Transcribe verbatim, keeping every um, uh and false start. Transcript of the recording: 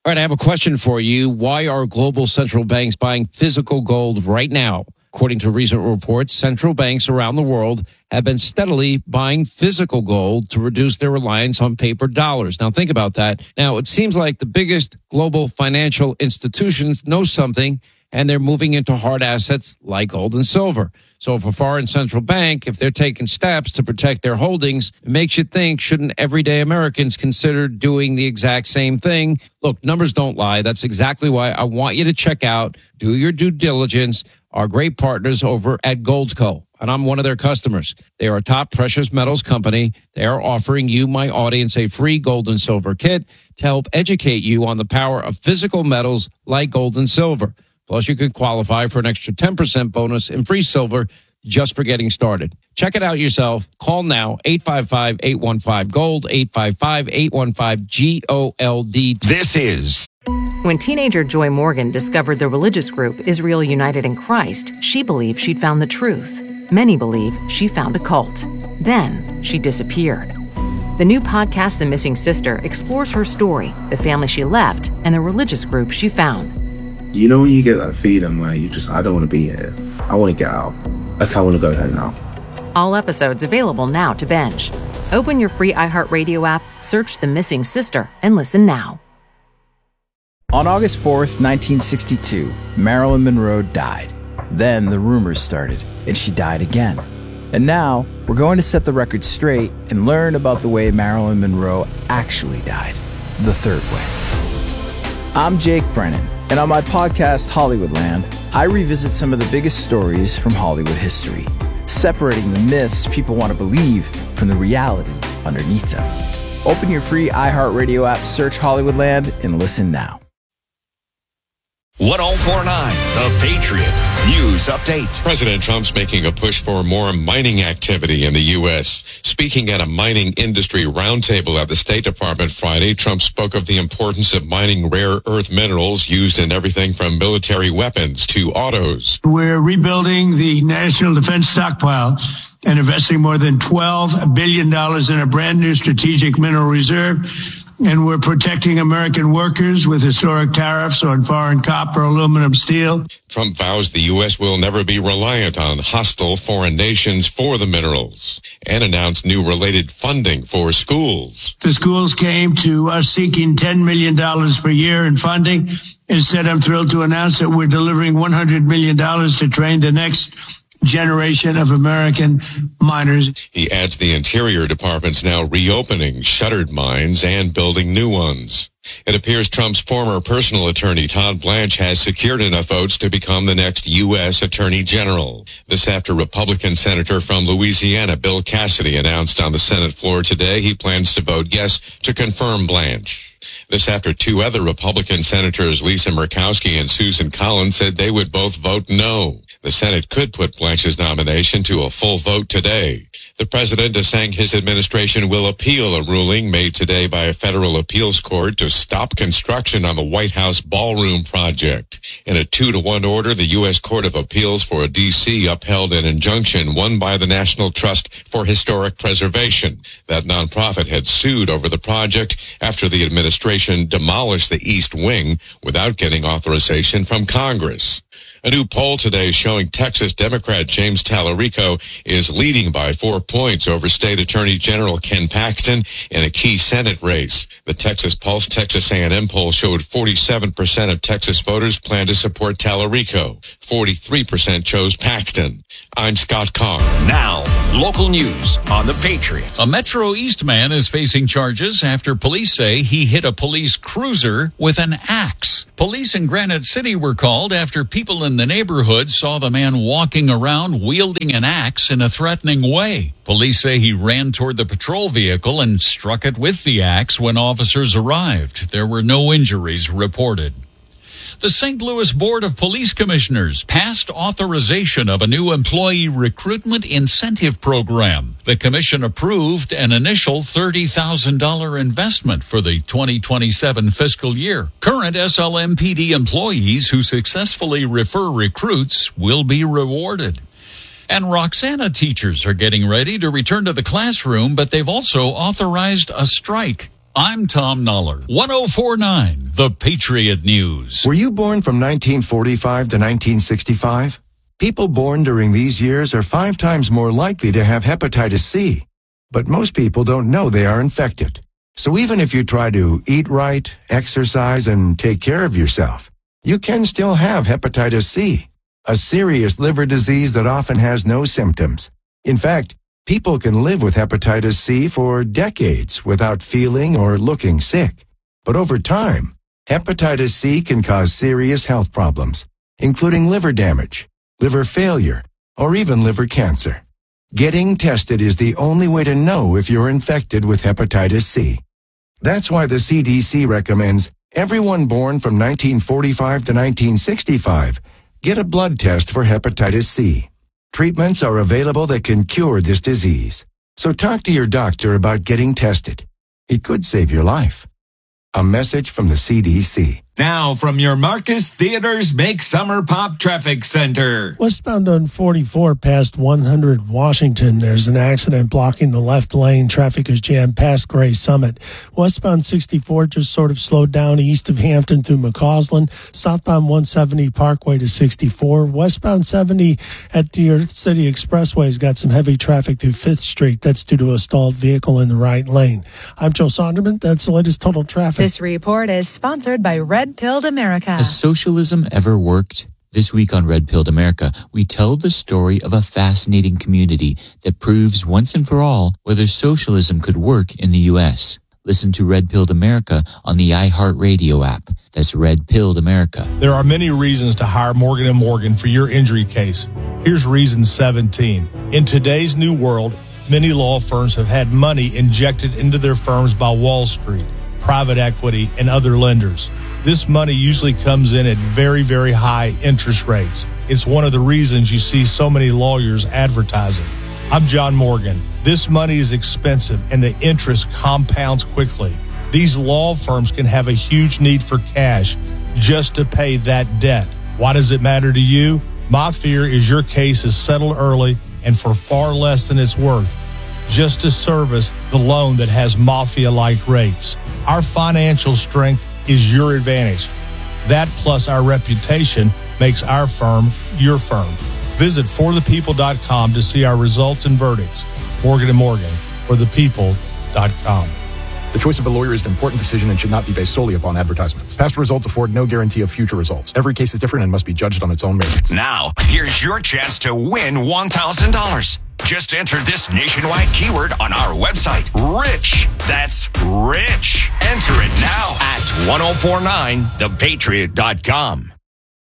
All right, I have a question for you. Why are global central banks buying physical gold right now? According to recent reports, central banks around the world have been steadily buying physical gold to reduce their reliance on paper dollars. Now, think about that. Now, it seems like the biggest global financial institutions know something, and they're moving into hard assets like gold and silver. So if a foreign central bank, if they're taking steps to protect their holdings, it makes you think, shouldn't everyday Americans consider doing the exact same thing? Look, numbers don't lie. That's exactly why I want you to check out, do your due diligence, our great partners over at Goldco. And I'm one of their customers. They are a top precious metals company. They are offering you, my audience, a free gold and silver kit to help educate you on the power of physical metals like gold and silver. Plus, you could qualify for an extra ten percent bonus in free silver just for getting started. Check it out yourself. Call now, eight five five, eight one five, GOLD, eight five five, eight one five, G O L D. This is... When teenager Joy Morgan discovered the religious group Israel United in Christ, she believed she'd found the truth. Many believe she found a cult. Then she disappeared. The new podcast, The Missing Sister, explores her story, the family she left, and the religious group she found. You know when you get that feeling where you just, I don't want to be here. I want to get out. Like, I want to go home now. All episodes available now to binge. Open your free iHeartRadio app, search The Missing Sister, and listen now. On August fourth, nineteen sixty-two, Marilyn Monroe died. Then the rumors started, and she died again. And now, we're going to set the record straight and learn about the way Marilyn Monroe actually died. The third way. I'm Jake Brennan, and on my podcast, Hollywoodland, I revisit some of the biggest stories from Hollywood history, separating the myths people want to believe from the reality underneath them. Open your free iHeartRadio app, search Hollywoodland, and listen now. one oh four point nine, The Patriot News Update. President Trump's making a push for more mining activity in the U S. Speaking at a mining industry roundtable at the State Department Friday, Trump spoke of the importance of mining rare earth minerals used in everything from military weapons to autos. We're rebuilding the national defense stockpile and investing more than twelve billion dollars in a brand new strategic mineral reserve. And we're protecting American workers with historic tariffs on foreign copper, aluminum, steel. Trump vows the U S will never be reliant on hostile foreign nations for the minerals and announced new related funding for schools. The schools came to us seeking ten million dollars per year in funding. Instead, I'm thrilled to announce that we're delivering one hundred million dollars to train the next generation of American miners. He adds the Interior Department's now reopening shuttered mines and building new ones. It appears Trump's former personal attorney, Todd Blanche, has secured enough votes to become the next U S Attorney General. This after Republican Senator from Louisiana, Bill Cassidy, announced on the Senate floor today he plans to vote yes to confirm Blanche. This after two other Republican senators, Lisa Murkowski and Susan Collins, said they would both vote no. The Senate could put Blanche's nomination to a full vote today. The president is saying his administration will appeal a ruling made today by a federal appeals court to stop construction on the White House ballroom project. In a two to one order, the U S Court of Appeals for D C upheld an injunction won by the National Trust for Historic Preservation. That nonprofit had sued over the project after the administration demolished the East Wing without getting authorization from Congress. A new poll today showing Texas Democrat James Tallarico is leading by four points over State Attorney General Ken Paxton in a key Senate race. The Texas Pulse Texas A and M poll showed forty-seven percent of Texas voters plan to support Tallarico. forty-three percent chose Paxton. I'm Scott Carr. Now, local news on The Patriot. A Metro East man is facing charges after police say he hit a police cruiser with an axe. Police in Granite City were called after people in the neighborhood saw the man walking around wielding an axe in a threatening way. Police say he ran toward the patrol vehicle and struck it with the axe when officers arrived. There were no injuries reported. The Saint Louis Board of Police Commissioners passed authorization of a new employee recruitment incentive program. The commission approved an initial thirty thousand dollars investment for the twenty twenty-seven fiscal year. Current S L M P D employees who successfully refer recruits will be rewarded. And Roxana teachers are getting ready to return to the classroom, but they've also authorized a strike. I'm Tom Noller. one oh four point nine, The Patriot News. Were you born from nineteen forty-five to nineteen sixty-five? People born during these years are five times more likely to have hepatitis C. But most people don't know they are infected. So even if you try to eat right, exercise, and take care of yourself, you can still have hepatitis C, a serious liver disease that often has no symptoms. In fact, people can live with hepatitis C for decades without feeling or looking sick. But over time, hepatitis C can cause serious health problems, including liver damage, liver failure, or even liver cancer. Getting tested is the only way to know if you're infected with hepatitis C. That's why the C D C recommends everyone born from nineteen forty-five to nineteen sixty-five get a blood test for hepatitis C. Treatments are available that can cure this disease. So talk to your doctor about getting tested. It could save your life. A message from the C D C. Now from your Marcus Theaters Make Summer Pop Traffic Center. Westbound on forty-four past one hundred Washington, there's an accident blocking the left lane. Traffic is jammed past Gray Summit. Westbound sixty-four just sort of slowed down east of Hampton through McCausland. Southbound one seventy Parkway to sixty-four. Westbound seventy at the Earth City Expressway has got some heavy traffic through fifth Street. That's due to a stalled vehicle in the right lane. I'm Joe Sonderman. That's the latest total traffic. This report is sponsored by Red Pilled America. Has socialism ever worked? This week on Red Pilled America, we tell the story of a fascinating community that proves once and for all whether socialism could work in the U S. Listen to Red Pilled America on the iHeartRadio app. That's Red Pilled America. There are many reasons to hire Morgan and Morgan for your injury case. Here's reason seventeen. In today's new world, many law firms have had money injected into their firms by Wall Street, private equity, and other lenders. This money usually comes in at very, very high interest rates. It's one of the reasons you see so many lawyers advertising. I'm John Morgan. This money is expensive and the interest compounds quickly. These law firms can have a huge need for cash just to pay that debt. Why does it matter to you? My fear is your case is settled early and for far less than it's worth, just to service the loan that has mafia-like rates. Our financial strength is your advantage. That plus our reputation makes our firm your firm. Visit for the people dot com to see our results and verdicts. Morgan and Morgan, for the people dot com. The choice of a lawyer is an important decision and should not be based solely upon advertisements. Past results afford no guarantee of future results. Every case is different and must be judged on its own merits. Now, here's your chance to win one thousand dollars. Just enter this nationwide keyword on our website, RICH. That's RICH. Enter it now at ten forty-nine the patriot dot com.